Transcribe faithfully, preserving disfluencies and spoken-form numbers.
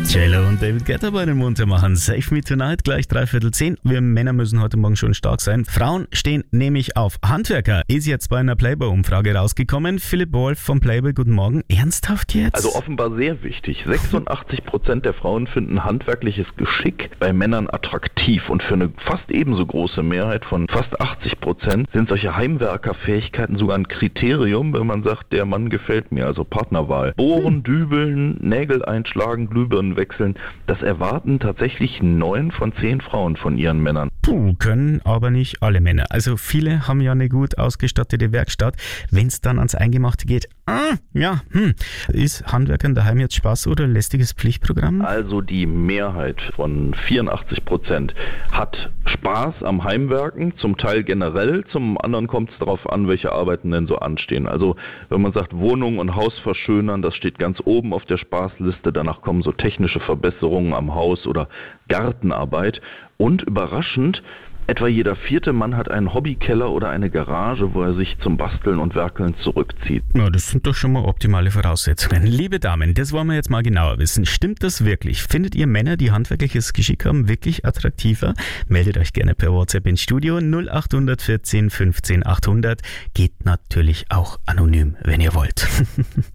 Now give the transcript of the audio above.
J-Lo und David Guetta bei den Munter machen Save Me Tonight, gleich dreiviertel zehn. Wir Männer müssen heute Morgen schon stark sein. Frauen stehen nämlich auf Handwerker. Ist jetzt bei einer Playboy-Umfrage rausgekommen. Philipp Wolf vom Playboy, guten Morgen. Ernsthaft jetzt? Also offenbar sehr wichtig. sechsundachtzig Prozent der Frauen finden handwerkliches Geschick bei Männern attraktiv. Und für eine fast ebenso große Mehrheit von fast achtzig Prozent sind solche Heimwerkerfähigkeiten sogar ein Kriterium, wenn man sagt, der Mann gefällt mir, also Partnerwahl. Bohren, dübeln, Nägel einschlagen, Glühbirnen wechseln, das erwarten tatsächlich neun von zehn Frauen von ihren Männern. Puh, können aber nicht alle Männer. Also viele haben ja eine gut ausgestattete Werkstatt. Wenn es dann ans Eingemachte geht, ah, ja, hm, ist Handwerkern daheim jetzt Spaß oder lästiges Pflichtprogramm? Also die Mehrheit von vierundachtzig Prozent hat Spaß am Heimwerken, zum Teil generell, zum anderen kommt es darauf an, welche Arbeiten denn so anstehen. Also wenn man sagt, Wohnung und Haus verschönern, das steht ganz oben auf der Spaßliste, danach kommen so technische Verbesserungen am Haus oder Gartenarbeit und überraschend, etwa jeder vierte Mann hat einen Hobbykeller oder eine Garage, wo er sich zum Basteln und Werkeln zurückzieht. Na, das sind doch schon mal optimale Voraussetzungen. Liebe Damen, das wollen wir jetzt mal genauer wissen. Stimmt das wirklich? Findet ihr Männer, die handwerkliches Geschick haben, wirklich attraktiver? Meldet euch gerne per WhatsApp ins Studio null acht vierzehn fünfzehn achthundert. Geht natürlich auch anonym, wenn ihr wollt.